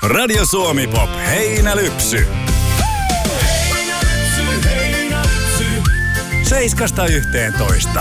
Radio Suomi Pop, Heinälypsy. 7–11.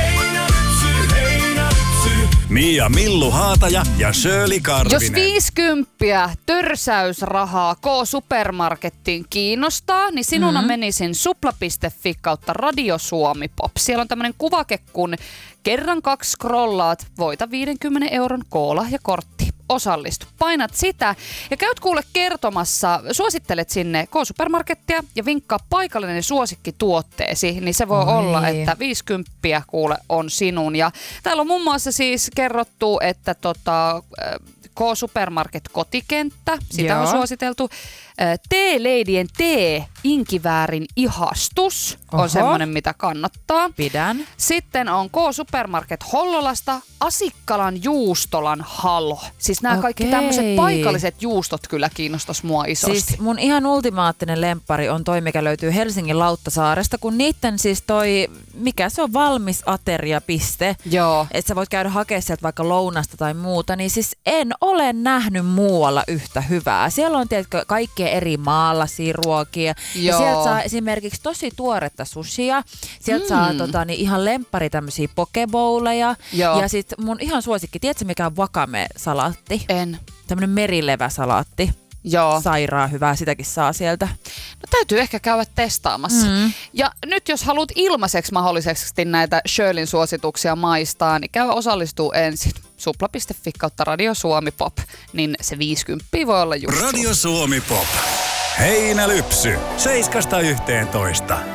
Mia Millu Haataja ja Shirley Karvinen. Jos 50 törsäysrahaa K-supermarkettiin kiinnostaa, niin sinuna menisin supla.fi kautta Radio Suomi Pop. Siellä on tämmönen kuvake, kun kerran 2 scrollaat, voita 50 euron K-lahjakortti. Osallistu. Painat sitä ja käyt kuule kertomassa, suosittelet sinne K-supermarkettia ja vinkkaa paikallinen suosikkituotteesi, niin se voi olla, että 50 kuule on sinun. Ja täällä on muun muassa siis kerrottu, että K-supermarket kotikenttä, sitä on suositeltu. Teeleidien inkiväärin ihastus on semmoinen, mitä kannattaa. Pidän. Sitten on K-supermarket Hollolasta Asikkalan juustolan halo. Siis nämä kaikki tämmöiset paikalliset juustot kyllä kiinnostais mua isosti. Siis mun ihan ultimaattinen lemppari on toi, mikä löytyy Helsingin Lauttasaaresta, kun niitten siis mikä se on, valmis ateriapiste. Joo. Että sä voit käydä hakemaan sieltä vaikka lounasta tai muuta, niin siis en ole nähnyt muualla yhtä hyvää. Siellä on tietysti kaikkea eri maalaisia ruokia. Joo. Ja sieltä saa esimerkiksi tosi tuoretta sushia. Sieltä saa ihan lemppari tämmöisiä pokebowleja. Joo. Ja sit mun ihan suosikki, tiedätkö mikä on wakame-salaatti? En. Tämmönen merileväsalaatti. Joo. Sairaan hyvää, sitäkin saa sieltä. No täytyy ehkä käydä testaamassa. Ja nyt jos haluat ilmaiseksi mahdollisesti näitä Shirleyn suosituksia maistaa, niin käy osallistuu ensin supla.fi kautta Radio Suomi Pop, niin se 50 voi olla just Radio Suomi Pop, Heinälypsy. 7–11.